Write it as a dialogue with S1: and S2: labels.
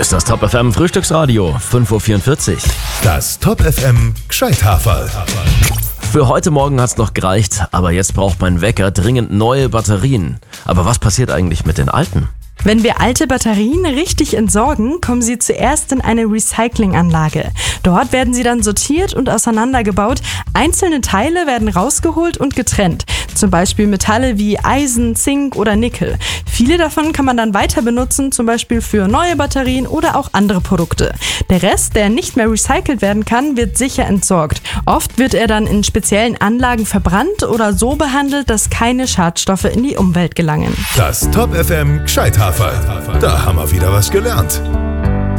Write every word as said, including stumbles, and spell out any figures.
S1: Hier ist das Top F M Frühstücksradio, fünf Uhr vierundvierzig.
S2: Das Top F M Gescheithaferl.
S1: Für heute Morgen hat's noch gereicht, aber jetzt braucht mein Wecker dringend neue Batterien. Aber was passiert eigentlich mit den alten?
S3: Wenn wir alte Batterien richtig entsorgen, kommen sie zuerst in eine Recyclinganlage. Dort werden sie dann sortiert und auseinandergebaut. Einzelne Teile werden rausgeholt und getrennt. Zum Beispiel Metalle wie Eisen, Zink oder Nickel. Viele davon kann man dann weiter benutzen, zum Beispiel für neue Batterien oder auch andere Produkte. Der Rest, der nicht mehr recycelt werden kann, wird sicher entsorgt. Oft wird er dann in speziellen Anlagen verbrannt oder so behandelt, dass keine Schadstoffe in die Umwelt gelangen.
S2: Das Top F M Gescheithaferl. Da haben wir wieder was gelernt.